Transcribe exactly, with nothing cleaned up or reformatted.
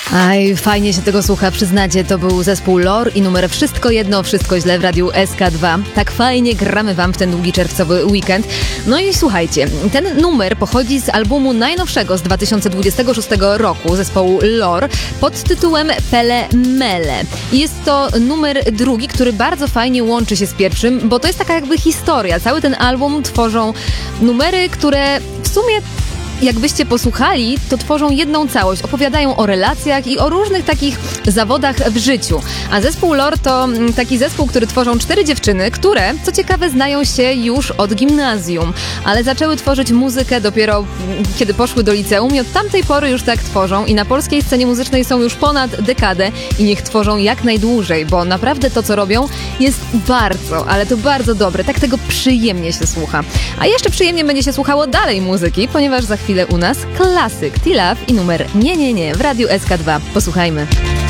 Aj, fajnie się tego słucha, przyznacie, to był zespół Lore i numer Wszystko jedno, wszystko źle w radiu S K dwa. Tak fajnie gramy wam w ten długi czerwcowy weekend. No i słuchajcie, ten numer pochodzi z albumu najnowszego z dwa tysiące dwudziestego szóstego roku zespołu Lore pod tytułem Pele Mele. I jest to numer drugi, który bardzo fajnie łączy się z pierwszym, bo to jest taka jakby historia. Cały ten album tworzą numery, które w sumie jakbyście posłuchali, to tworzą jedną całość. Opowiadają o relacjach i o różnych takich zawodach w życiu. A zespół Lore to taki zespół, który tworzą cztery dziewczyny, które, co ciekawe, znają się już od gimnazjum, ale zaczęły tworzyć muzykę dopiero kiedy poszły do liceum i od tamtej pory już tak tworzą i na polskiej scenie muzycznej są już ponad dekadę i niech tworzą jak najdłużej, bo naprawdę to, co robią, jest bardzo, ale to bardzo dobre. Tak tego przyjemnie się słucha. A jeszcze przyjemnie będzie się słuchało dalej muzyki, ponieważ za chwilę u nas klasyk T-Love i numer Nie, nie, nie w radiu S K dwa. Posłuchajmy.